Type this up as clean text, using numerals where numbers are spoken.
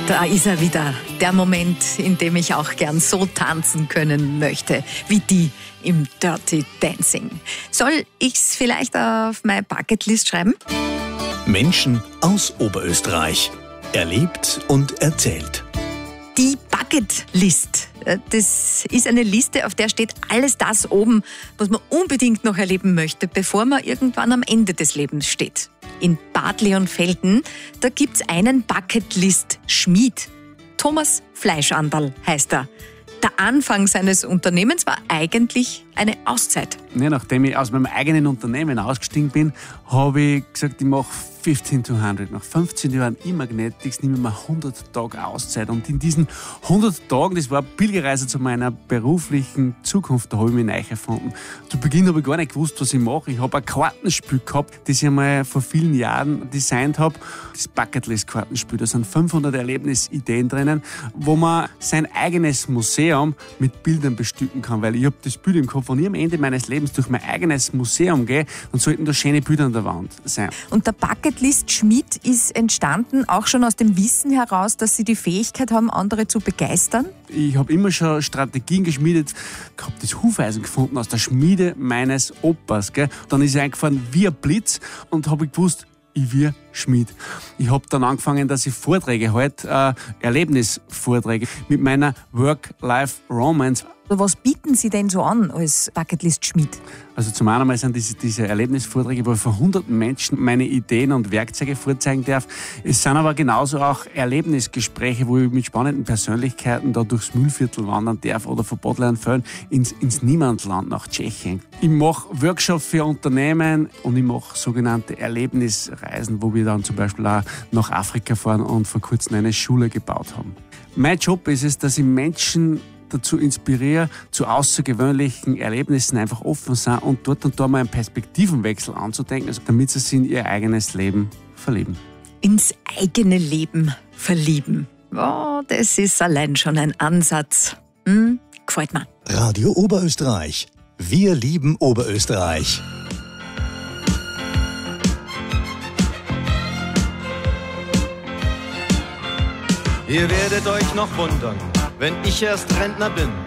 Da ist er wieder, der Moment, in dem ich auch gern so tanzen können möchte, wie die im Dirty Dancing. Soll ich's vielleicht auf meine Bucketlist schreiben? Menschen aus Oberösterreich. Erlebt und erzählt. Die Bucketlist. Das ist eine Liste, auf der steht alles das oben, was man unbedingt noch erleben möchte, bevor man irgendwann am Ende des Lebens steht. In Bad Leonfelden, da gibt's einen Bucketlist-Schmied. Thomas Fleischanderl heißt er. Der Anfang seines Unternehmens war eigentlich eine Auszeit. Ja, nachdem ich aus meinem eigenen Unternehmen ausgestiegen bin, habe ich gesagt, ich mache 15 to 100. Nach 15 Jahren E-Magnetics nehme ich mir 100 Tage Auszeit. Und in diesen 100 Tagen, das war eine Pilgerreise zu meiner beruflichen Zukunft, da habe ich mich neu erfunden. Zu Beginn habe ich gar nicht gewusst, was ich mache. Ich habe ein Kartenspiel gehabt, das ich einmal vor vielen Jahren designt habe. Das Bucketlist-Kartenspiel. Da sind 500 Erlebnisideen drinnen, wo man sein eigenes Museum mit Bildern bestücken kann. Weil ich habe das Bild im Kopf, wenn ich am Ende meines Lebens durch mein eigenes Museum gehe, dann sollten da schöne Bilder an der Wand sein. Und der Bucketlist-Schmied ist entstanden auch schon aus dem Wissen heraus, dass Sie die Fähigkeit haben, andere zu begeistern? Ich habe immer schon Strategien geschmiedet. Ich habe das Hufeisen gefunden aus der Schmiede meines Opas. Gell? Dann ist er eingefahren wie ein Blitz und habe gewusst, ich will Schmied. Ich habe dann angefangen, dass ich Vorträge halte, Erlebnisvorträge mit meiner Work-Life-Romance. Was bieten Sie denn so an als Bucketlist-Schmied? Also zum einen sind diese Erlebnisvorträge, wo ich vor hunderten Menschen meine Ideen und Werkzeuge vorzeigen darf. Es sind aber genauso auch Erlebnisgespräche, wo ich mit spannenden Persönlichkeiten da durchs Mühlviertel wandern darf oder von Bad Leonfelden ins Niemandsland nach Tschechien. Ich mache Workshops für Unternehmen und ich mache sogenannte Erlebnisreisen, wo wir dann zum Beispiel auch nach Afrika fahren und vor kurzem eine Schule gebaut haben. Mein Job ist es, dass ich Menschen dazu inspiriere, zu außergewöhnlichen Erlebnissen einfach offen sind und dort und da mal einen Perspektivenwechsel anzudenken, also damit sie sich in ihr eigenes Leben verlieben. Ins eigene Leben verlieben. Oh, das ist allein schon ein Ansatz. Gefällt mir. Radio Oberösterreich. Wir lieben Oberösterreich. Ihr werdet euch noch wundern, wenn ich erst Rentner bin.